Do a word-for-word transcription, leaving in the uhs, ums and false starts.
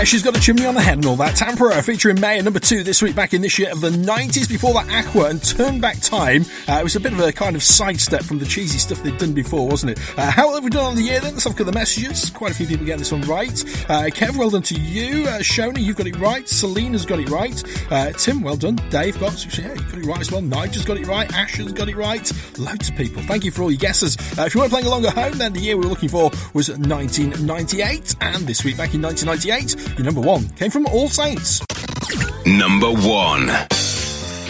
She's got a chimney on the head and all that. Tampera featuring May at number two this week, back in this year of the nineties. Before that, Aqua and Turn Back Time. Uh, it was a bit of a kind of sidestep from the cheesy stuff they'd done before, wasn't it? Uh, how have we done on the year then? Let's have a look at the messages. Quite a few people getting this one right. Uh, Kev, well done to you. Uh, Shona, you've got it right. Selena's got it right. Uh, Tim, well done. Dave got, yeah, you got it right as well. Nigel's got it right. Asher's got it right. Loads of people. Thank you for all your guesses. Uh, if you weren't playing along at home, then the year we were looking for was nineteen ninety-eight. And this week, back in nineteen ninety-eight, your number one came from All Saints. Number one.